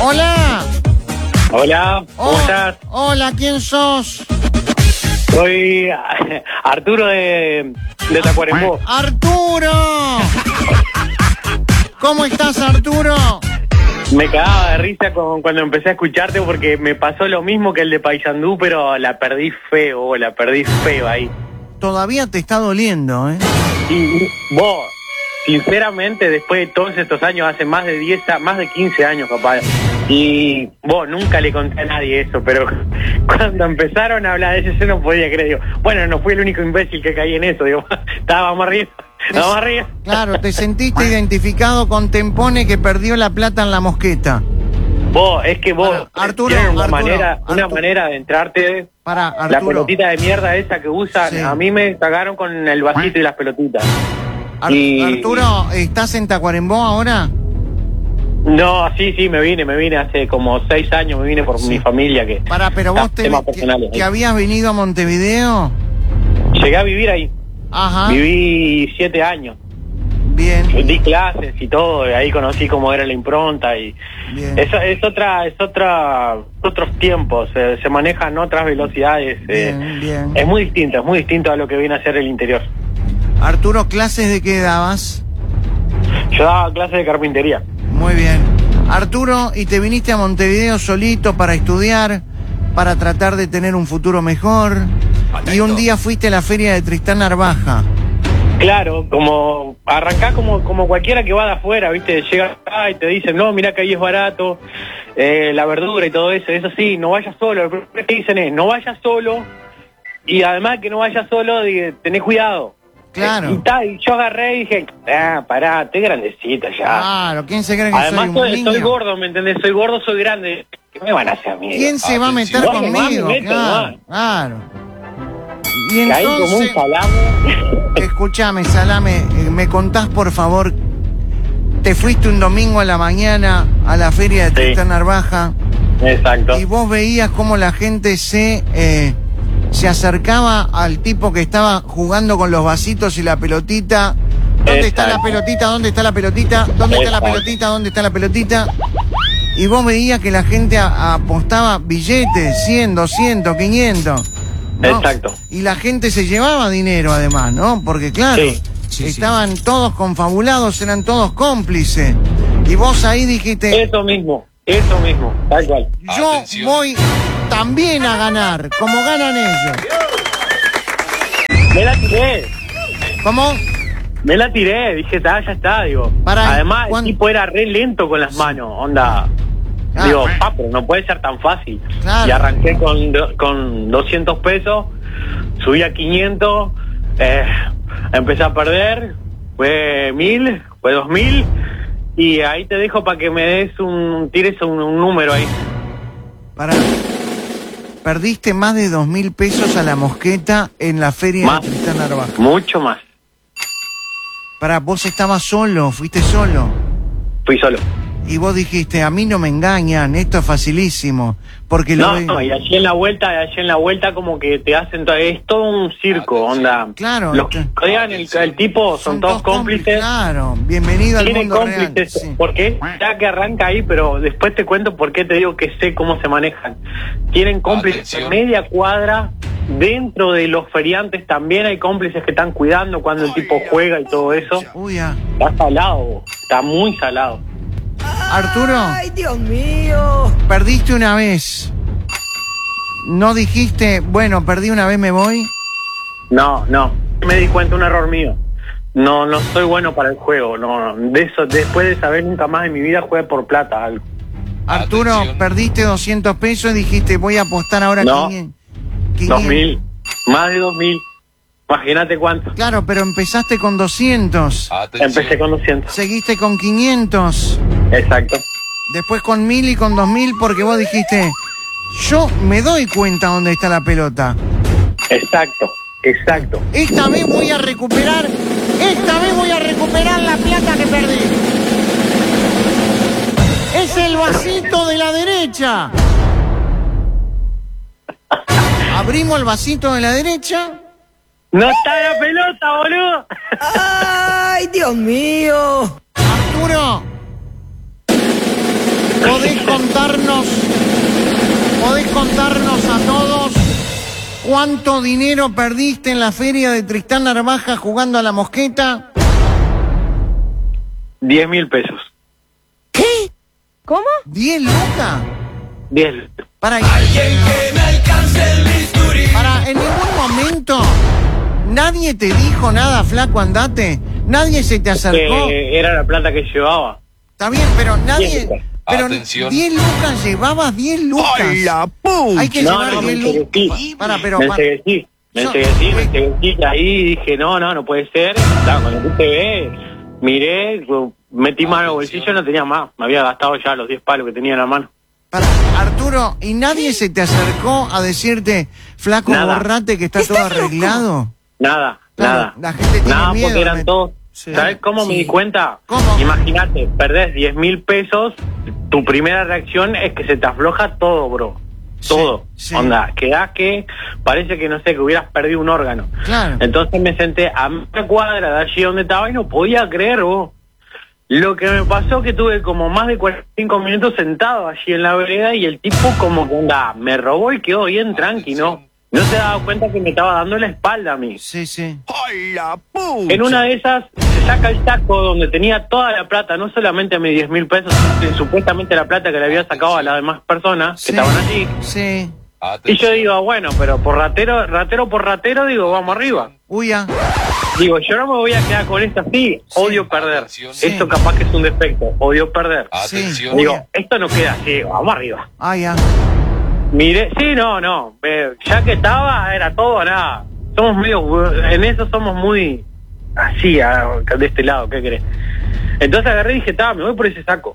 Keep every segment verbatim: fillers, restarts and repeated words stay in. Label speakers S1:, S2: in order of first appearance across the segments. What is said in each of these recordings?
S1: Hola.
S2: Hola, ¿cómo
S1: Oh,
S2: estás?
S1: Hola, ¿quién sos?
S2: Soy Arturo de, de Tacuarembó.
S1: ¡Arturo! ¿Cómo estás, Arturo?
S2: Me cagaba de risa con, cuando empecé a escucharte porque me pasó lo mismo que el de Paysandú, pero la perdí feo, la perdí feo ahí.
S1: Todavía te está doliendo, ¿eh?
S2: Y vos, sinceramente, después de todos estos años, hace más de diez, más de quince años, capaz, y vos, nunca le conté a nadie eso, pero cuando empezaron a hablar de eso, yo no podía creer, digo, bueno, no fui el único imbécil que caí en eso, digo, estábamos arriba, estábamos arriba.
S1: Claro, te sentiste identificado con Tempone que perdió la plata en la mosqueta.
S2: Vos, es que vos,
S1: Bueno, Arturo,
S2: tienes una,
S1: Arturo,
S2: manera, una
S1: Arturo.
S2: manera de entrarte,
S1: Para,
S2: la
S1: Arturo.
S2: pelotita de mierda esa que usan,
S1: Sí.
S2: a mí me cagaron con el vasito y las pelotitas.
S1: Ar-
S2: Y-
S1: Arturo, ¿estás en Tacuarembó ahora?
S2: No, sí, sí, me vine, me vine hace como seis años, me vine por
S1: Sí.
S2: mi familia que...
S1: Para, pero
S2: Ah,
S1: vos te,
S2: temas
S1: te,
S2: personales ahí.
S1: te habías venido a Montevideo.
S2: Llegué a vivir ahí,
S1: Ajá.
S2: viví siete años,
S1: Bien,
S2: di clases y todo, y ahí conocí cómo era la impronta y...
S1: bien.
S2: Es, es otra, es otra, otros tiempos, eh, se manejan otras velocidades, eh,
S1: Bien, bien.
S2: es muy distinto, es muy distinto a lo que viene a ser el interior.
S1: Arturo, ¿clases de qué dabas?
S2: Yo daba clases de carpintería.
S1: Muy bien. Arturo, ¿y te viniste a Montevideo solito para estudiar, para tratar de tener un futuro mejor? Y un día fuiste a la feria de Tristán Narvaja.
S2: Claro, como arrancás como, como cualquiera que va de afuera, ¿viste? Llega acá y te dicen, no, mirá que ahí es barato, eh, la verdura y todo eso, eso sí, no vayas solo. Lo primero que te dicen es, no vayas solo, y además que no vayas solo, di- tenés cuidado.
S1: Claro.
S2: Eh, y, ta, y yo agarré y dije, ah, pará, estoy grandecita ya.
S1: Claro, ¿quién se cree que
S2: Además
S1: soy un
S2: soy,
S1: niño?
S2: soy gordo, ¿me entendés? Soy gordo, soy grande. ¿Qué me van a hacer a mí?
S1: ¿Quién se va a meter
S2: Bueno, más
S1: conmigo?
S2: me meto,
S1: Claro,
S2: más.
S1: claro. Y
S2: Caí como un
S1: entonces,
S2: salame.
S1: escúchame, Salame, eh, me contás por favor, te fuiste un domingo a la mañana a la feria de
S2: Sí.
S1: Tristán Narvaja
S2: Exacto.
S1: y vos veías cómo la gente se eh, se acercaba al tipo que estaba jugando con los vasitos y la pelotita. ¿Dónde está la
S2: Exacto.
S1: pelotita? ¿Dónde está la pelotita? ¿Dónde está la
S2: Exacto.
S1: pelotita? ¿Dónde está la pelotita? Y vos veías que la gente a- apostaba billetes, cien, doscientos, quinientos. ¿no?
S2: Exacto.
S1: Y la gente se llevaba dinero además, ¿no? Porque claro,
S2: Sí.
S3: Sí,
S1: estaban todos confabulados, eran todos cómplices. Y vos ahí dijiste,
S2: Eso mismo, eso mismo, tal cual.
S1: yo
S3: Atención.
S1: voy también a ganar, como ganan ellos.
S2: Me la tiré,
S1: ¿Cómo?
S2: me la tiré, dije, "Ta, ya está", digo.
S1: Pará,
S2: Además,
S1: ¿cuán-
S2: el tipo era re lento con las manos, onda.
S1: Ah.
S2: Digo, papo, no puede ser tan fácil.
S1: Claro.
S2: Y arranqué con, do- con doscientos pesos, subí a quinientos, eh, empecé a perder, fue mil, fue dos mil, y ahí te dejo para que me des un, tires un, un número ahí.
S1: Para. Perdiste más de dos mil pesos a la mosqueta en la feria
S2: Más.
S1: de Tristán Narvaja.
S2: Mucho más.
S1: Para, vos estabas solo, fuiste solo.
S2: Fui solo.
S1: Y vos dijiste, a mí no me engañan, esto es facilísimo. Porque lo
S2: No,
S1: ve-
S2: no, y allí en la vuelta, allí en la vuelta como que te hacen, to- es todo un circo, onda.
S1: Claro.
S2: Los que rodean el, el tipo son, todos cómplices.
S1: Claro, bienvenido al
S2: Tienen
S1: mundo real.
S2: cómplices,
S1: Sí.
S2: porque ya que arranca ahí, pero después te cuento por qué te digo que sé cómo se manejan. Tienen cómplices en
S3: Atención.
S2: media cuadra, dentro de los feriantes también hay cómplices que están cuidando cuando el tipo juega y todo eso.
S1: Uy, ah.
S2: Está salado, vos, está muy salado.
S1: Arturo,
S4: ¡Ay, Dios mío!
S1: perdiste una vez. No dijiste, bueno, perdí una vez, me voy.
S2: No, no, me di cuenta, un error mío. No, no soy bueno para el juego, no, no. De eso, después de saber nunca más en mi vida jugué por plata algo.
S1: Arturo,
S3: Atención.
S1: perdiste doscientos pesos y dijiste, voy a apostar ahora
S2: No.
S1: quinientos.
S2: Dos mil, más de dos mil. Imagínate cuánto.
S1: Claro, pero empezaste con doscientos.
S3: Atención.
S2: Empecé con doscientos.
S1: Seguiste con quinientos.
S2: Exacto.
S1: Después con mil y con dos mil porque vos dijiste, yo me doy cuenta dónde está la pelota.
S2: Exacto. Exacto.
S1: Esta vez voy a recuperar, esta vez voy a recuperar la plata que perdí. Es el vasito de la derecha. Abrimos el vasito de la derecha.
S2: ¡No está la pelota, boludo!
S4: ¡Ay, Dios mío!
S1: Arturo, ¿podés contarnos, podés contarnos a todos cuánto dinero perdiste en la feria de Tristán Narvaja jugando a la mosqueta?
S2: Diez mil pesos.
S1: ¿Qué?
S3: ¿Cómo?
S1: ¿Diez lucas?
S2: Diez.
S1: Para,
S4: Alguien que me alcance el bisturí.
S1: para, en ningún momento nadie te dijo nada, flaco, andate. Nadie se te acercó.
S2: Eh, era la plata que llevaba.
S1: Está bien, pero nadie...
S2: Diez lucas.
S1: Pero
S5: Atención.
S1: diez lucas, llevabas diez lucas.
S5: ¡Ay, la puta!
S1: Hay que
S2: No,
S1: llevar
S2: no, me
S1: diez lucas.
S2: enseguecí.
S1: Para, pero...
S2: Me
S1: para-
S2: enseguecí, me
S1: Yo-
S2: enseguecí, me enseguecí. Y ahí dije, no, no, no puede ser. Claro, cuando tú te ves, miré, metí mano en el bolsillo, no tenía más. Me había gastado ya los diez palos que tenía en la mano.
S1: para- Arturo, ¿y nadie se te acercó a decirte, flaco,
S2: Nada.
S1: borrate que está todo arreglado?
S2: Nada,
S1: Claro,
S2: nada.
S1: la gente tiene
S2: nada,
S1: miedo,
S2: porque eran
S1: me-
S2: todos...
S1: Sí.
S2: ¿Sabes cómo me
S1: Sí.
S2: di cuenta?
S1: ¿Cómo?
S2: Imagínate, perdés diez mil pesos, tu primera reacción es que se te afloja todo, bro. Todo.
S1: Sí, sí.
S2: Onda, quedás que parece que, no sé, que hubieras perdido un órgano.
S1: Claro.
S2: Entonces me senté a media cuadra de allí donde estaba y no podía creer, vos. Lo que me pasó que tuve como más de cuarenta y cinco minutos sentado allí en la vereda y el tipo como que onda, me robó y quedó bien tranqui, ¿no? No se daba cuenta que me estaba dando la espalda a mí.
S1: Sí, sí.
S5: ¡Ay, la puta!
S2: En una de esas se saca el saco donde tenía toda la plata, no solamente mis diez mil pesos, sino supuestamente la plata que le había sacado a las demás personas que
S1: Sí.
S2: estaban allí.
S1: Sí.
S2: Y yo digo, bueno, pero por ratero, ratero por ratero, digo, vamos arriba.
S1: Uy, ya.
S2: Digo, yo no me voy a quedar con esto así, odio perder.
S5: Atención.
S1: Sí.
S2: Esto capaz que es un defecto, odio perder.
S5: Atención.
S2: Digo, esto no queda así, vamos arriba.
S1: Ah, ya.
S2: Miré, sí, no, no, eh, ya que estaba, era todo o nada. Somos medio, en eso somos muy así, a- de este lado, ¿qué querés? Entonces agarré y dije, está, me voy por ese saco.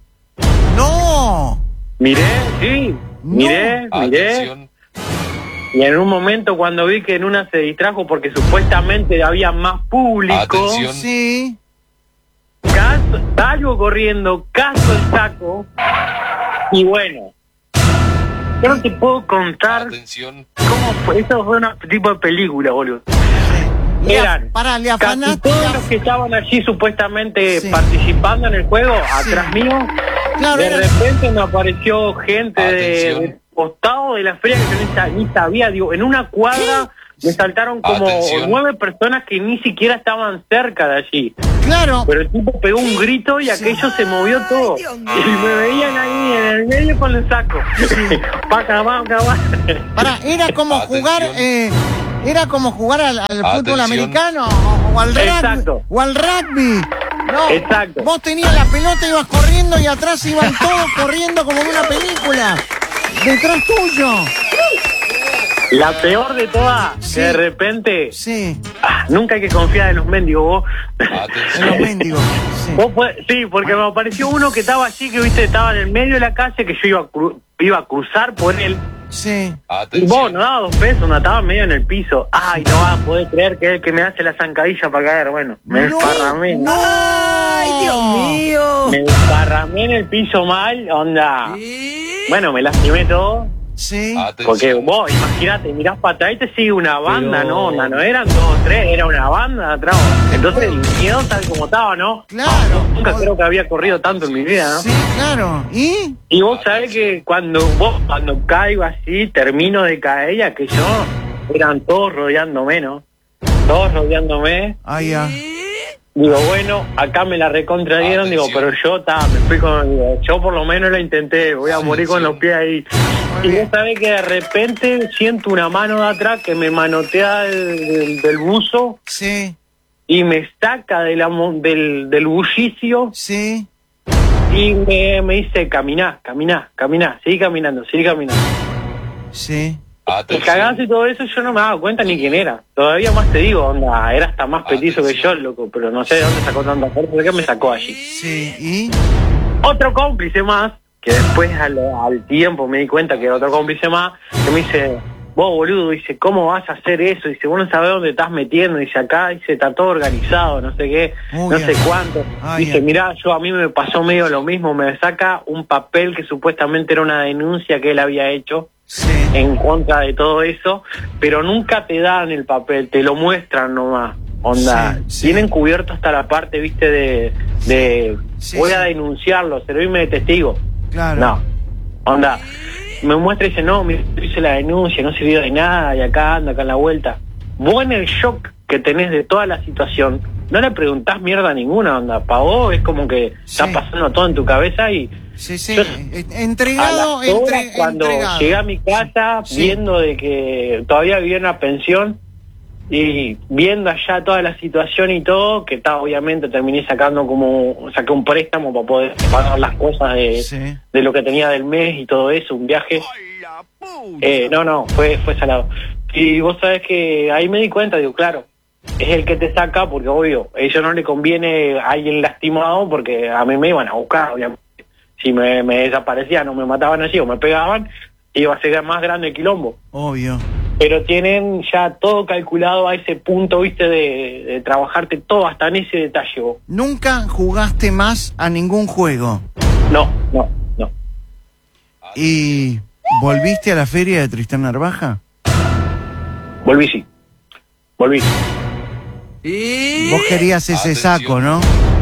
S1: ¡No!
S2: Miré, sí,
S1: No.
S2: miré, miré.
S5: Atención.
S2: Y en un momento cuando vi que en una se distrajo porque supuestamente había más público,
S5: Atención.
S1: Sí.
S2: caso, salgo corriendo, caso el saco, y bueno, yo no te puedo contar
S5: Atención.
S2: cómo fue, eso fue un tipo de película, boludo.
S1: Le af-
S2: Eran
S1: Para, le
S2: casi
S1: afanaste.
S2: todos los que estaban allí supuestamente
S1: Sí.
S2: participando en el juego, atrás mío,
S1: Claro,
S2: de
S1: era-
S2: repente me apareció gente de,
S5: Atención.
S2: de costado de la feria que yo ni, sa- ni sabía, digo, en una cuadra me saltaron como
S5: Atención.
S2: nueve personas que ni siquiera estaban cerca de allí.
S1: Claro.
S2: Pero el tipo pegó un grito y aquello se movió todo.
S4: Dios mío.
S2: Y me veían ahí en el medio con el saco. Paca, paca, paca.
S1: Para, era como jugar,
S5: Atención.
S1: eh, era como jugar al, al fútbol
S5: Atención.
S1: americano o, o al rugby.
S2: Exacto.
S1: O al rugby. No,
S2: Exacto.
S1: Vos tenías la pelota, ibas corriendo y atrás iban todos corriendo como en una película. Detrás tuyo.
S2: La peor de todas,
S1: Sí.
S2: que de repente,
S1: Sí,
S2: ah, nunca hay que confiar en los mendigos, vos.
S1: en los
S5: Atención.
S1: mendigos. Sí.
S2: Vos fue- sí, porque me apareció uno que estaba allí, que viste, estaba en el medio de la calle, que yo iba a, cru- iba a cruzar por él.
S1: Sí.
S2: Y vos,
S5: Atención.
S2: no daba dos pesos, no estaba medio en el piso. Ay, no vas a poder creer que es el que me hace la zancadilla para caer. Bueno, me
S1: No,
S2: desparramé.
S1: no.
S4: ¡Ay, Dios mío!
S2: Me desparramé en el piso mal, onda.
S4: ¿Y?
S2: Bueno, me lastimé todo.
S1: Sí.
S2: Porque
S5: Atención.
S2: vos, imagínate, mirás para atrás y te sigue una banda,
S4: Pero-
S2: ¿no? Onda, no eran dos o tres, era una banda atrás. Entonces el miedo tal como estaba, ¿no?
S1: Claro.
S2: Nunca creo que había corrido tanto en mi vida, ¿no?
S1: Sí, claro. ¿Y?
S2: Y vos sabés que cuando vos, cuando caigo así, termino de caer, ya que yo, eran todos rodeándome, ¿no? Todos rodeándome.
S1: Ah, ya.
S2: Digo, bueno, acá me la recontradieron, digo, pero
S5: Atención.
S2: yo, ta, me fui con, digo, yo por lo menos lo intenté, voy a
S5: Sí,
S2: morir con
S5: sí.
S2: los pies ahí.
S1: Muy
S2: Y
S1: bien.
S2: vos sabés que de repente siento una mano de atrás que me manotea del, del, del buzo
S1: Sí,
S2: y me saca de la, mo- del, del bullicio
S1: sí.
S2: y me, me dice, caminá, caminá, caminá, sigue caminando, sigue caminando.
S1: Sí.
S2: El
S5: Atención.
S2: cagazo y todo eso yo no me daba cuenta ni quién era. Todavía más te digo, onda, era hasta más petizo que yo,
S5: Atención.
S2: loco, pero no sé de dónde sacó tanta fuerza, ¿de qué me sacó allí?
S1: Sí. ¿Y?
S2: Otro cómplice más, que después al, al tiempo me di cuenta que era otro cómplice más, que me dice, vos boludo, dice, ¿cómo vas a hacer eso? Dice, vos no sabés dónde estás metiendo, dice, acá, dice, está todo organizado, no sé qué,
S1: Muy
S2: no
S1: bien.
S2: sé cuánto.
S1: Ah,
S2: Dice,
S1: bien.
S2: mirá, yo a mí me pasó medio lo mismo, me saca un papel que supuestamente era una denuncia que él había hecho
S1: Sí.
S2: en contra de todo eso, pero nunca te dan el papel, te lo muestran nomás. Onda,
S1: Sí, sí.
S2: tienen cubierto hasta la parte, viste, de, de
S1: Sí,
S2: voy
S1: sí.
S2: a denunciarlo, servirme de testigo.
S1: Claro.
S2: No. Onda, me muestra y dice, no, me hice la denuncia, no sirvió de nada, y acá anda, acá en la vuelta. Vos en el shock que tenés de toda la situación, no le preguntás mierda ninguna, onda. Pa' vos es como que
S1: Sí.
S2: está pasando todo en tu cabeza y...
S1: Sí, sí,
S2: Yo-
S1: entregado,
S2: a las horas,
S1: entre-
S2: cuando
S1: entregado.
S2: llegué a mi casa,
S1: Sí.
S2: viendo de que todavía vivía en una pensión y viendo allá toda la situación y todo, que está, obviamente terminé sacando como, saqué un préstamo para poder pagar las cosas de,
S1: Sí.
S2: de lo que tenía del mes y todo eso, un viaje.
S5: La puta.
S2: Eh, no, no, fue, fue salado. Y vos sabés que ahí me di cuenta, digo, claro, es el que te saca porque, obvio, a ellos no le conviene a alguien lastimado porque a mí me iban a buscar, obviamente. Si me, me desaparecían o me mataban así o me pegaban, iba a ser más grande el quilombo.
S1: Obvio.
S2: Pero tienen ya todo calculado a ese punto, viste, de, de trabajarte todo hasta en ese detalle vos.
S1: Nunca jugaste más a ningún juego.
S2: No, no, no.
S1: ¿Y volviste a la feria de Tristán Narvaja?
S2: Volví, sí. Volví.
S4: Y...
S1: Vos querías ese saco, ¿no?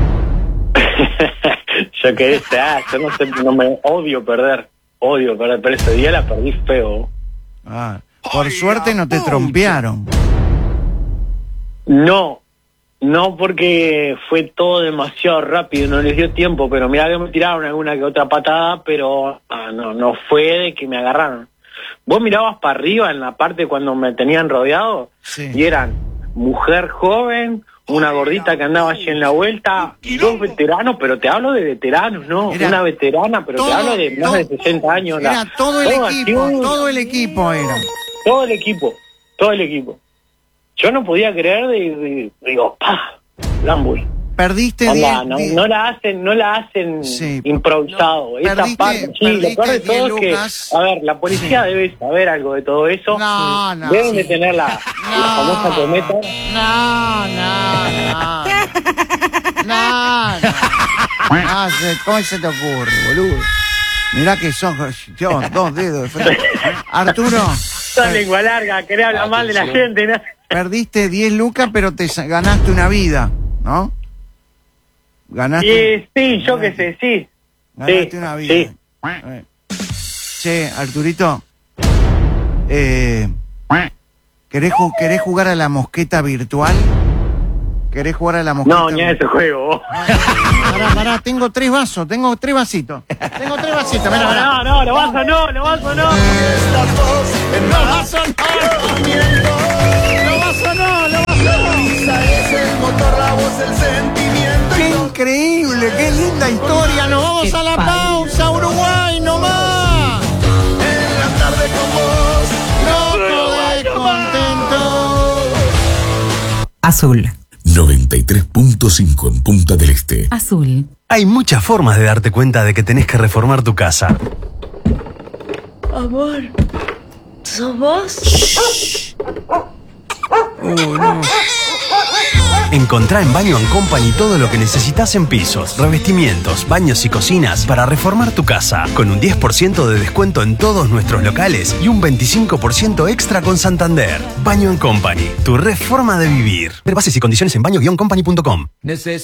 S2: Yo quedé, ah, yo no sé, no me odio perder, odio perder, pero ese día la perdí feo.
S1: Ah, por
S5: Ay,
S1: suerte
S5: la
S1: no te
S5: pucha.
S1: trompearon.
S2: No, no porque fue todo demasiado rápido, no les dio tiempo, pero mirá que me tiraron alguna que otra patada, pero ah, no, no fue de que me agarraron. Vos mirabas para arriba en la parte cuando me tenían rodeado
S1: Sí.
S2: y eran mujer joven, una gordita que andaba allí en la vuelta, dos veteranos, pero te hablo de veteranos, ¿no?
S1: Era
S2: Una veterana, pero te hablo de más de
S1: todo-
S2: sesenta años.
S1: Era
S2: la-
S1: todo el
S2: así,
S1: equipo,
S2: un-
S1: todo el equipo era.
S2: todo el equipo, todo el equipo. Yo no podía creer, de, de- digo, pa, Lambuy.
S1: Perdiste
S2: Onda,
S1: diez,
S2: no,
S1: di-
S2: no la hacen, no la hacen
S1: Sí.
S2: improvisado. Esa
S1: Perdiste-
S2: parte, sí, lo peor de
S1: perdiste
S2: todo es
S1: diez
S2: que,
S1: lucas.
S2: a ver, la policía debe saber algo de todo eso.
S1: No, no.
S2: Deben de tener la, la famosa cometa.
S1: No, no, no. No, no. No, se- ¿cómo se te ocurre, boludo? Mirá que son Dios, dos dedos de frente. Arturo,
S2: Son lengua larga, querés hablar mal de la gente, ¿no?
S1: perdiste diez lucas, pero te sa- ganaste una vida, ¿no? Ganaste,
S2: Y sí, yo qué sé, sí.
S1: ganaste
S2: sí,
S1: una vida.
S2: sí.
S1: Eh. Che, Arturito, eh, ¿querés, ju- ¿querés jugar a la mosqueta virtual? ¿Querés jugar a la mosqueta
S2: No, ni a ese juego, vos.
S1: Pará, pará, tengo tres vasos, tengo tres vasitos. Tengo tres vasitos, mirá, mirá.
S2: No, no, lo vas o no, lo vas o no.
S1: Los vasos no. Los vasos no, los vasos no. Qué increíble, qué linda historia. Nos vamos a la pausa, Uruguay, nomás. Loco de contento.
S3: Azul.
S6: noventa y tres punto cinco en Punta del Este.
S3: Azul.
S7: Hay muchas formas de darte cuenta de que tenés que reformar tu casa.
S8: Amor, ¿sos vos?
S7: Encontrá en Baño and Company todo lo que necesitas en pisos, revestimientos, baños y cocinas para reformar tu casa. Con un diez por ciento de descuento en todos nuestros locales y un veinticinco por ciento extra con Santander. Baño and Company, tu reforma de vivir. Ver bases y condiciones en baño guion company punto com.